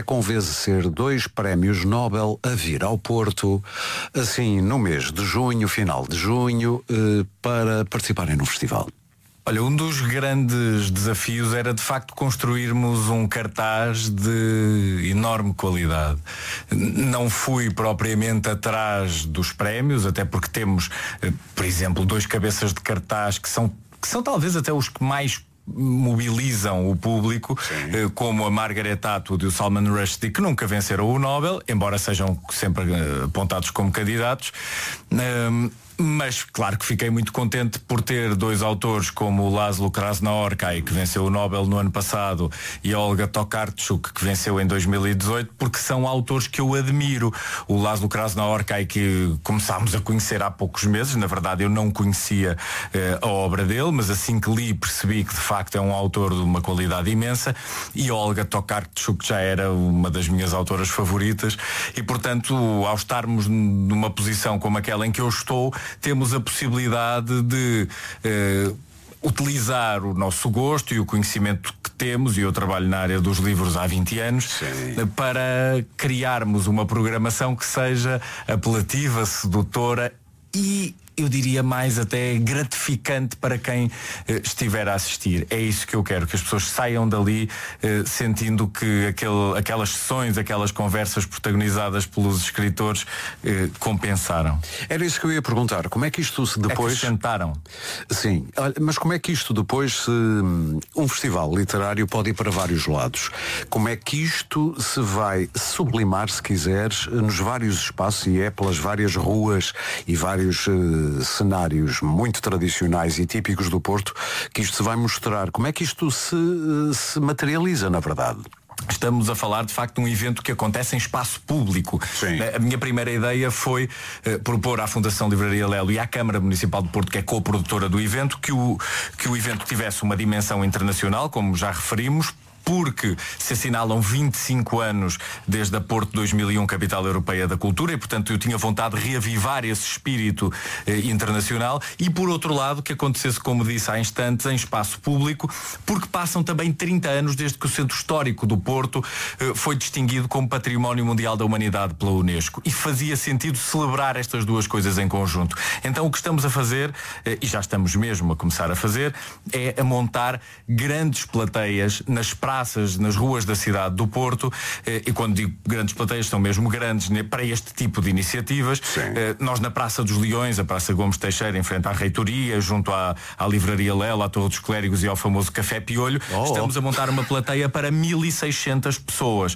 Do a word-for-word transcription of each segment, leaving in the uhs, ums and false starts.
convencer dois prémios Nobel a vir ao Porto, assim no mês de junho, final de junho, eh, para participarem no festival? Olha, um dos grandes desafios era de facto construirmos um cartaz de enorme qualidade. Não fui propriamente atrás dos prémios, até porque temos, por exemplo, dois cabeças de cartaz que são, que são talvez até os que mais mobilizam o público, Sim. como a Margaret Atwood e o Salman Rushdie, que nunca venceram o Nobel, embora sejam sempre apontados como candidatos. Um, Mas claro que fiquei muito contente por ter dois autores como o Laszlo Krasnaorkai, que venceu o Nobel no ano passado, e a Olga Tokarczuk, que venceu em dois mil e dezoito, porque são autores que eu admiro. O Laszlo Krasnaorkai, que começámos a conhecer há poucos meses, na verdade eu não conhecia eh, a obra dele, mas assim que li percebi que de facto é um autor de uma qualidade imensa, e a Olga Tokarczuk já era uma das minhas autoras favoritas, e portanto, ao estarmos numa posição como aquela em que eu estou, temos a possibilidade de eh, utilizar o nosso gosto e o conhecimento que temos, e eu trabalho na área dos livros há vinte anos, Sim. para criarmos uma programação que seja apelativa, sedutora e, eu diria mais até gratificante para quem eh, estiver a assistir. É isso que eu quero, que as pessoas saiam dali eh, sentindo que aquele, aquelas sessões, aquelas conversas protagonizadas pelos escritores eh, compensaram. Era isso que eu ia perguntar. Como é que isto se depois... Acrescentaram. Sim, mas como é que isto depois se... Um festival literário pode ir para vários lados. Como é que isto se vai sublimar, se quiseres, nos vários espaços, e é pelas várias ruas e vários... Eh, cenários muito tradicionais e típicos do Porto, que isto se vai mostrar? Como é que isto se, se materializa, na verdade? Estamos a falar de facto de um evento que acontece em espaço público. Sim. A minha primeira ideia foi uh, propor à Fundação Livraria Lelo e à Câmara Municipal de Porto, que é co-produtora do evento, que o, que o evento tivesse uma dimensão internacional, como já referimos, porque se assinalam vinte e cinco anos desde a Porto dois mil e um, Capital Europeia da Cultura, e portanto eu tinha vontade de reavivar esse espírito eh, internacional, e por outro lado que acontecesse, como disse há instantes, em espaço público, porque passam também trinta anos desde que o Centro Histórico do Porto eh, foi distinguido como Património Mundial da Humanidade pela Unesco, e fazia sentido celebrar estas duas coisas em conjunto. Então o que estamos a fazer, eh, e já estamos mesmo a começar a fazer, é a montar grandes plateias nas praças, nas ruas da cidade do Porto, e quando digo grandes plateias, são mesmo grandes para este tipo de iniciativas. Sim. Nós na Praça dos Leões, a Praça Gomes Teixeira, em frente à Reitoria, junto à, à Livraria Lela, à Torre dos Clérigos e ao famoso Café Piolho, oh, estamos a montar uma plateia para mil e seiscentas pessoas,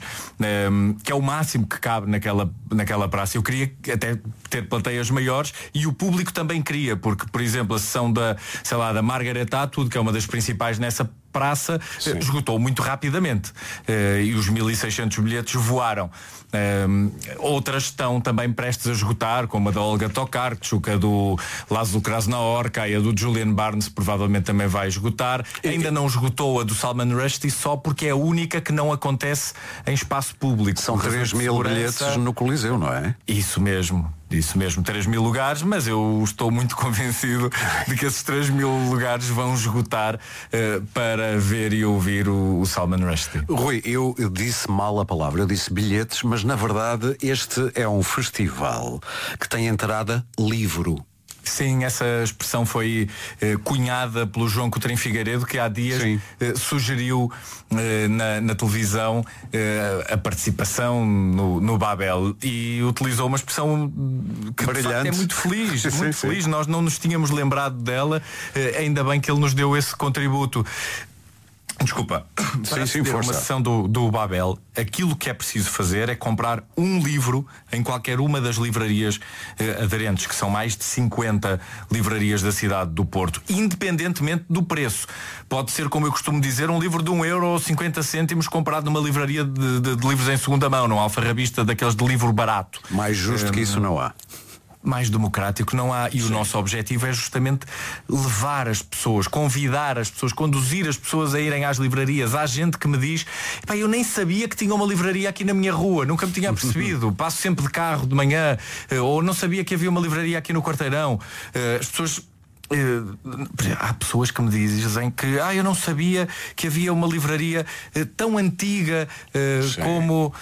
que é o máximo que cabe naquela, naquela praça. Eu queria até ter plateias maiores, e o público também queria, porque, por exemplo, a sessão da, sei lá, da Margaret Atwood, que é uma das principais nessa praça, Sim. esgotou muito rapidamente, uh, e os mil e seiscentos bilhetes voaram. Uh, outras estão também prestes a esgotar, como a da Olga Tokarczuk, a do Laszlo Krasnaorkai, a do Julian Barnes provavelmente também vai esgotar. E... Ainda não esgotou a do Salman Rushdie, só porque é a única que não acontece em espaço público. São três mil bilhetes no Coliseu, não é? Isso mesmo. Isso mesmo, três mil lugares, mas eu estou muito convencido de que esses três mil lugares vão esgotar uh, para ver e ouvir o, o Salman Rushdie. Rui, eu, eu disse mal a palavra, eu disse bilhetes, mas na verdade este é um festival que tem entrada livre. Sim, essa expressão foi eh, cunhada pelo João Coutrinho Figueiredo, que há dias eh, sugeriu eh, na, na televisão eh, a participação no, no Babel, e utilizou uma expressão que de facto é muito feliz, sim, muito sim, feliz. Sim. Nós não nos tínhamos lembrado dela, eh, ainda bem que ele nos deu esse contributo. Desculpa, para sim, sim, uma sessão do, do Babel, aquilo que é preciso fazer é comprar um livro em qualquer uma das livrarias eh, aderentes, que são mais de cinquenta livrarias da cidade do Porto, independentemente do preço. Pode ser, como eu costumo dizer, um livro de um euro ou cinquenta cêntimos comprado numa livraria de, de, de livros em segunda mão, num alfarrabista daqueles de livro barato. Mais justo um, que isso não há. Mais democrático não há, e Sim. o nosso objetivo é justamente levar as pessoas, convidar as pessoas, conduzir as pessoas a irem às livrarias. Há gente que me diz: pá, eu nem sabia que tinha uma livraria aqui na minha rua, nunca me tinha percebido, passo sempre de carro de manhã, ou não sabia que havia uma livraria aqui no Quarteirão. As pessoas... há pessoas que me dizem que ah, eu não sabia que havia uma livraria tão antiga uh, como